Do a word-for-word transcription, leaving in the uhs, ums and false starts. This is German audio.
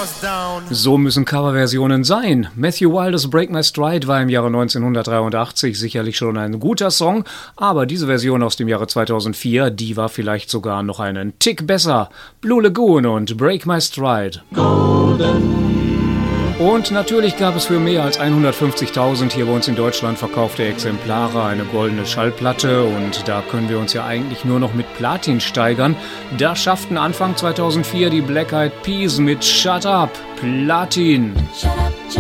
So müssen Coverversionen sein. Matthew Wilders Break My Stride war im Jahre neunzehnhundertdreiundachtzig sicherlich schon ein guter Song, aber diese Version aus dem Jahre zweitausendvier, die war vielleicht sogar noch einen Tick besser. Blue Lagoon und Break My Stride. Golden. Und natürlich gab es für mehr als hundertfünfzigtausend hier bei uns in Deutschland verkaufte Exemplare eine goldene Schallplatte und da können wir uns ja eigentlich nur noch mit Platin steigern. Da schafften Anfang zweitausendvier die Black Eyed Peas mit Shut Up Platin. Shut up.